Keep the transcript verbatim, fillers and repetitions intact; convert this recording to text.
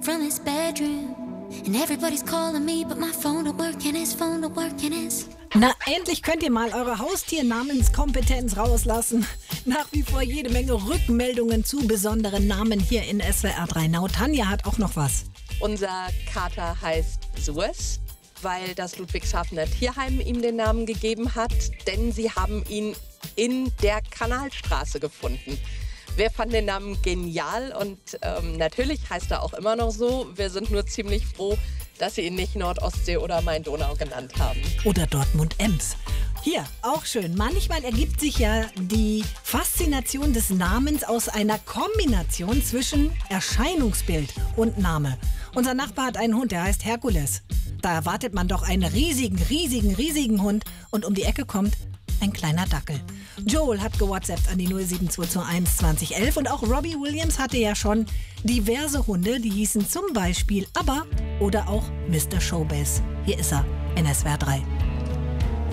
from his bedroom. And everybody's calling me, but my phone don't work and his phone don't work and his... Na, endlich könnt ihr mal eure Haustiernamenskompetenz rauslassen. Nach wie vor jede Menge Rückmeldungen zu besonderen Namen hier in S W R drei Now. Tanja hat auch noch was. Unser Kater heißt Suez, weil das Ludwigshafener Tierheim ihm den Namen gegeben hat, denn sie haben ihn in der Kanalstraße gefunden. Wir fanden den Namen genial und ähm, natürlich heißt er auch immer noch so. Wir sind nur ziemlich froh, dass sie ihn nicht Nordostsee oder Main-Donau genannt haben. Oder Dortmund-Ems. Hier, auch schön. Manchmal ergibt sich ja die Faszination des Namens aus einer Kombination zwischen Erscheinungsbild und Name. Unser Nachbar hat einen Hund, der heißt Herkules. Da erwartet man doch einen riesigen, riesigen, riesigen Hund und um die Ecke kommt ein kleiner Dackel. Joel hat gewhatsappt an die null sieben zwei zwei eins zwanzig elf und auch Robbie Williams hatte ja schon diverse Hunde, die hießen zum Beispiel ABBA oder auch Mister Showbiz. Hier ist er in S W R drei.